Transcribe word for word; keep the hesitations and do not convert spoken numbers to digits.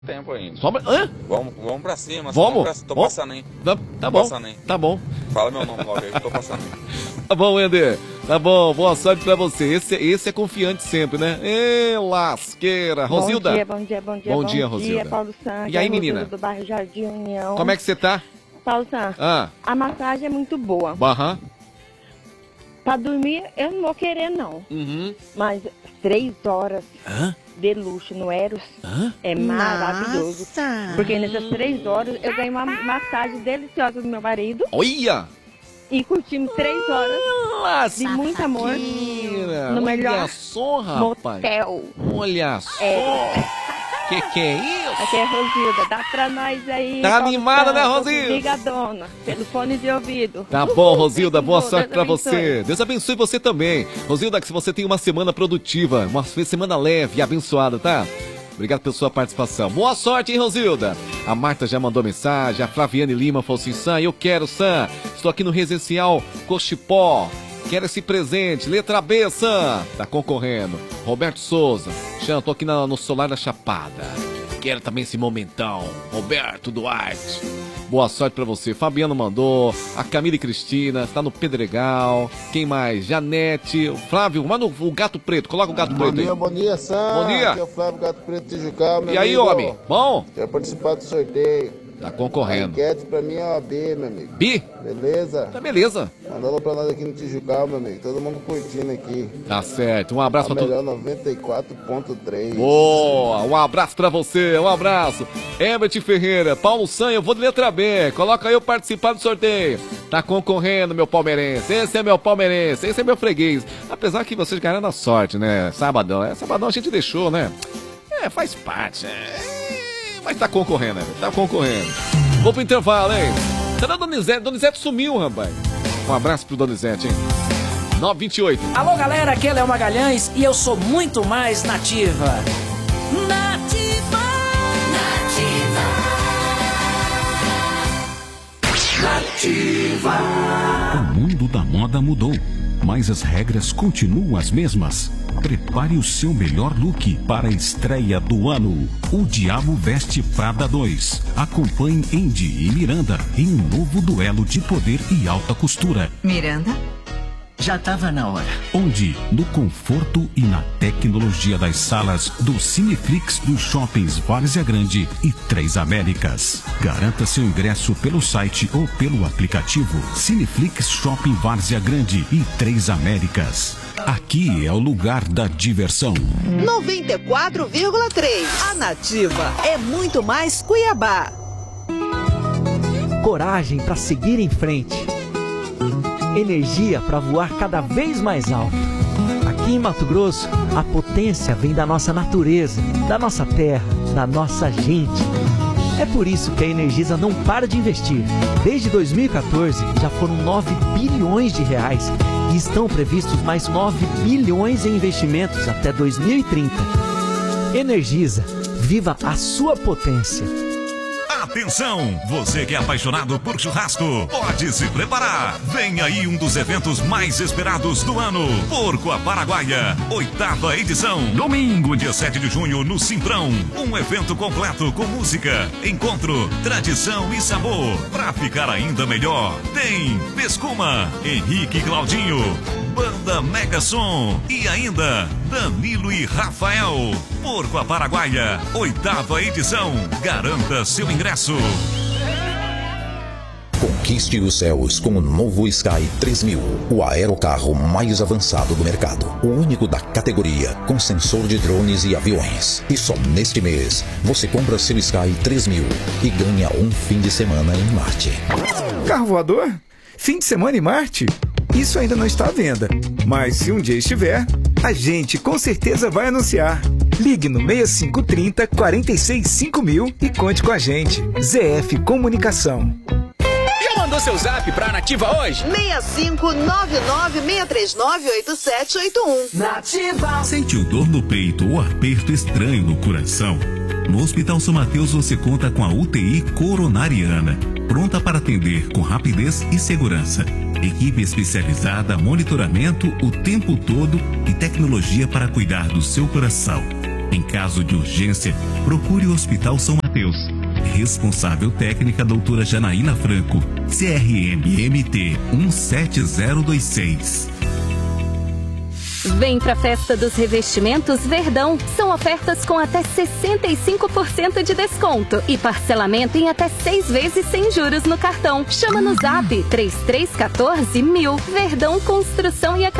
Tempo ainda. Sobra... Hã? Vamos, vamos pra cima. Vamos? Pra... Tô vamos? passando, hein? Tá, tá tô bom. Passando, hein? Tá bom. Fala meu nome logo aí, tô passando. Tá bom, Ender. Tá bom, boa sorte pra você. Esse, esse é confiante sempre, né? Ê, lasqueira. Rosilda. Bom dia, bom dia, bom dia. Bom dia, Rosilda. Bom dia, Paulo Santos. E aí, menina? Do bairro Jardim União. Como é que você tá? Paulo Santos, Ah. a massagem é muito boa. Aham. Pra dormir, eu não vou querer, não. Uhum. Mas três horas Hã? de luxo no Eros Hã? é maravilhoso. Nossa. Porque nessas três horas eu ganho uma massagem deliciosa do meu marido. Olha! E curtimos três horas de muito amor Mentira. no Olha melhor só, rapaz. motel. Olha só. É. Que que é isso? Aqui é Rosilda, dá pra nós aí. Tá Paulo animada, né, Santos, Rosilda? Ligadona, pelo fone de ouvido. Tá bom, Rosilda, boa Deus sorte pra abençoe. você. Deus abençoe você também. Rosilda, que você tenha uma semana produtiva, uma semana leve e abençoada, tá? Obrigado pela sua participação. Boa sorte, hein, Rosilda? A Marta já mandou mensagem, a Flaviane Lima falou assim, Sam, eu quero, Sam. Estou aqui no residencial Cochipó. Quero esse presente. Letra B, Sam. Tá concorrendo. Roberto Souza. Xan, tô aqui na- no Solar da Chapada. Quero também esse momentão. Roberto Duarte. Boa sorte pra você. Fabiano mandou. A Camila e Cristina. Está no Pedregal. Quem mais? Janete. O Flávio. Manda o, o Gato Preto. Coloca o Gato Bom Preto aí. dia, bom dia, Sam. Bom dia. Aqui é o Flávio Gato Preto Tijucal, meu E aí, amigo. homem? Bom? Quero participar do sorteio. Tá A concorrendo. enquete pra mim é o B, meu amigo. Bi? Beleza? Tá beleza. Mandando pra nós aqui no Tijucal, meu amigo. Todo mundo curtindo aqui. Tá certo. Um abraço A pra todo melhor noventa e quatro ponto três. Boa, um abraço pra você, um abraço. Herbert Ferreira, Paulo Sanha, eu vou de letra B. Coloca eu participar do sorteio. Tá concorrendo, meu palmeirense. Esse é meu palmeirense, esse é meu freguês. Apesar que vocês ganharam na sorte, né? Sabadão, é, sabadão a gente deixou, né? É, faz parte. É... Mas tá concorrendo, né? Tá concorrendo. Vou pro intervalo, hein? Cadê a Donizete? Donizete sumiu, rapaz. Um abraço pro Donizete, hein? nove vinte e oito. Alô, galera, aqui é Léo Magalhães e eu sou muito mais nativa. Nativa! Nativa! O mundo da moda mudou, mas as regras continuam as mesmas. Prepare o seu melhor look para a estreia do ano. O Diabo Veste Prada dois. Acompanhe Andy e Miranda em um novo duelo de poder e alta costura. Miranda? Já tava na hora. Onde, no conforto e na tecnologia das salas do Cineflix dos shoppings Várzea Grande e Três Américas. Garanta seu ingresso pelo site ou pelo aplicativo Cineflix Shopping Várzea Grande e Três Américas. Aqui é o lugar da diversão. noventa e quatro vírgula três. A Nativa é muito mais Cuiabá. Coragem para seguir em frente. Energia para voar cada vez mais alto. Aqui em Mato Grosso, a potência vem da nossa natureza, da nossa terra, da nossa gente. É por isso que a Energisa não para de investir. Desde dois mil e quatorze, já foram nove bilhões de reais e estão previstos mais nove bilhões em investimentos até dois mil e trinta. Energisa, viva a sua potência. Atenção! Você que é apaixonado por churrasco, pode se preparar! Vem aí um dos eventos mais esperados do ano. Porco a Paraguaia, oitava edição. Domingo, dia sete de junho, no Simprão. Um evento completo com música, encontro, tradição e sabor. Pra ficar ainda melhor, tem Pescuma, Henrique e Claudinho, Banda Mega Som e ainda Danilo e Rafael. Porco a Paraguaia, oitava edição. Garanta seu ingresso. Conquiste os céus com o novo Sky três mil, o aerocarro mais avançado do mercado, o único da categoria, com sensor de drones e aviões. E só neste mês, você compra seu Sky três mil e ganha um fim de semana em Marte. Carro voador? Fim de semana em Marte? Isso ainda não está à venda, mas se um dia estiver, a gente com certeza vai anunciar. Ligue no seis cinco três zero, quatro seis cinco mil e conte com a gente. Z F Comunicação. Já mandou seu zap pra Nativa hoje? seis cinco nove nove, seis três nove, oito sete oito um. Nativa! Sentiu dor no peito ou aperto estranho no coração? No Hospital São Mateus você conta com a U T I coronariana, pronta para atender com rapidez e segurança. Equipe especializada, monitoramento o tempo todo e tecnologia para cuidar do seu coração. Em caso de urgência, procure o Hospital São Mateus. Responsável técnica doutora Janaína Franco, C R M M T um sete zero dois seis. Vem pra festa dos revestimentos Verdão. São ofertas com até sessenta e cinco por cento de desconto e parcelamento em até seis vezes sem juros no cartão. Chama no zap três três um quatro mil. Verdão Construção e Acabamento.